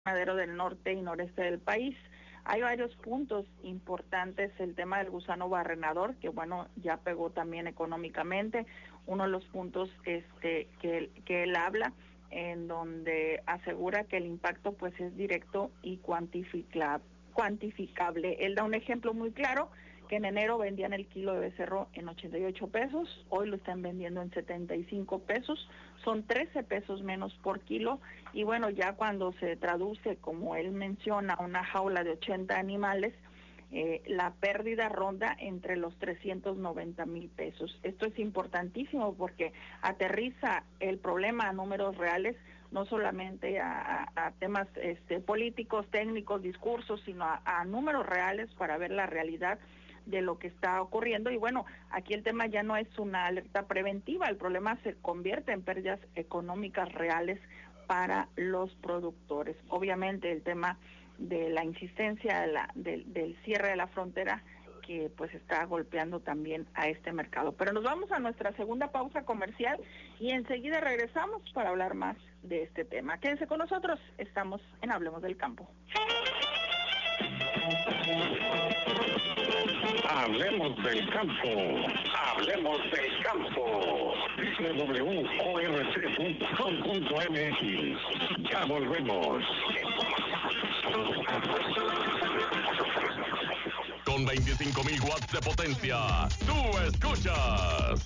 ganadero del norte y noreste del país. Hay varios puntos importantes, el tema del gusano barrenador, que bueno, ya pegó también económicamente. Uno de los puntos que él habla, en donde asegura que el impacto pues es directo y cuantificable. Él da un ejemplo muy claro, que en enero vendían el kilo de becerro en 88 pesos, hoy lo están vendiendo en 75 pesos, son 13 pesos menos por kilo, y bueno, ya cuando se traduce, como él menciona, una jaula de 80 animales, la pérdida ronda entre los 390,000 pesos. Esto es importantísimo porque aterriza el problema a números reales, no solamente a temas políticos, técnicos, discursos, sino a números reales para ver la realidad de lo que está ocurriendo. Y bueno, aquí el tema ya no es una alerta preventiva, el problema se convierte en pérdidas económicas reales para los productores. Obviamente el tema de la insistencia del cierre de la frontera, que pues está golpeando también a este mercado. Pero nos vamos a nuestra segunda pausa comercial y enseguida regresamos para hablar más de este tema. Quédense con nosotros, estamos en Hablemos del Campo. Hablemos del campo, hablemos del campo. www.ort.com.mx. Ya volvemos. Con 25,000 watts de potencia, tú escuchas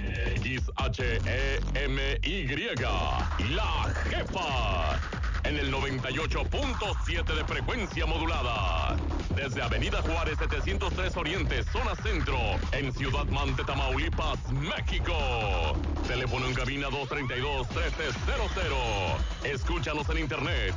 XHEMY, La Jefa, en el 98.7 de frecuencia modulada. Desde Avenida Juárez 703 Oriente, zona centro, en Ciudad Mante, Tamaulipas, México. Teléfono en cabina 232-1300. Escúchanos en internet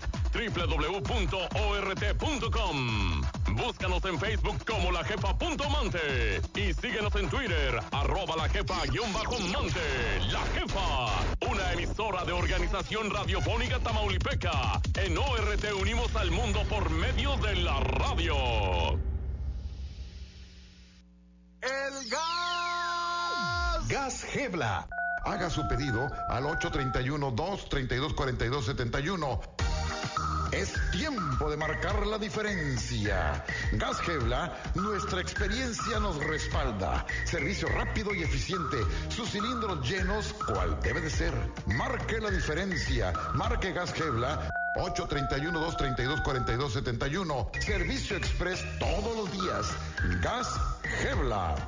www.ort.com. Búscanos en Facebook como lajefa.mante y síguenos en Twitter @lajefa_mante. La Jefa, una emisora de Organización Radiofónica Tamaulipeca. En ORT unimos al mundo por medio de la radio. El gas. Gas Gebla. Haga su pedido al 831-232-4271. Es tiempo de marcar la diferencia. Gas Gebla, nuestra experiencia nos respalda. Servicio rápido y eficiente. Sus cilindros llenos, cual debe de ser. Marque la diferencia. Marque Gas Gebla. 831-232-4271. Servicio express todos los días. Gas Gebla.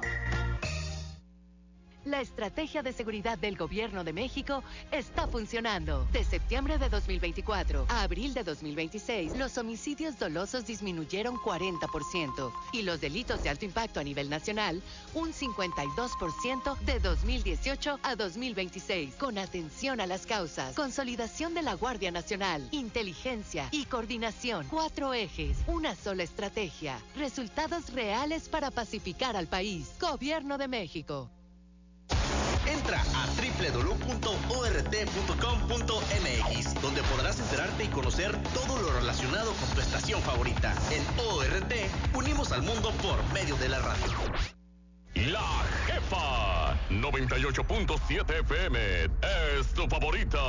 La estrategia de seguridad del Gobierno de México está funcionando. De septiembre de 2024 a abril de 2026, los homicidios dolosos disminuyeron 40% y los delitos de alto impacto a nivel nacional un 52% de 2018 a 2026. Con atención a las causas, consolidación de la Guardia Nacional, inteligencia y coordinación. 4 ejes, una sola estrategia. Resultados reales para pacificar al país. Gobierno de México. Entra a www.ort.com.mx, donde podrás enterarte y conocer todo lo relacionado con tu estación favorita. En ORT, unimos al mundo por medio de la radio. La Jefa, 98.7 FM, es tu favorita.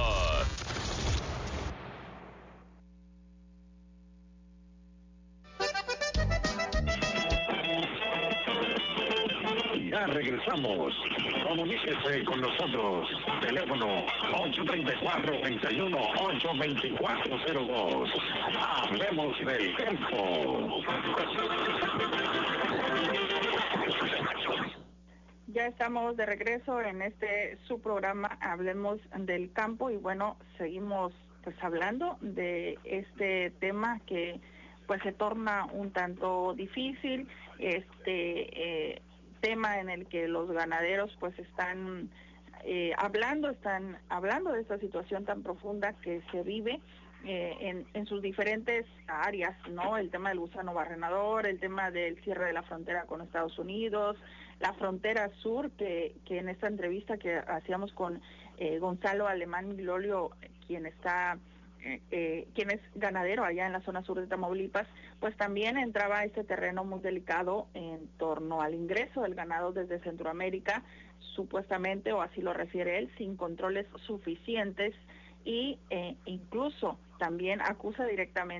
Ya regresamos. Comuníquese con nosotros. Teléfono 834-21-82402. Hablemos del campo. Ya estamos de regreso en su programa Hablemos del Campo y bueno, seguimos pues hablando de este tema que pues se torna un tanto difícil, tema en el que los ganaderos pues están hablando de esta situación tan profunda que se vive en sus diferentes áreas, ¿no? El tema del gusano barrenador, el tema del cierre de la frontera con Estados Unidos, la frontera sur, que en esta entrevista que hacíamos con Gonzalo Alemán Milolio, quien es ganadero allá en la zona sur de Tamaulipas, pues también entraba a este terreno muy delicado en torno al ingreso del ganado desde Centroamérica, supuestamente, o así lo refiere él, sin controles suficientes y incluso también acusa directamente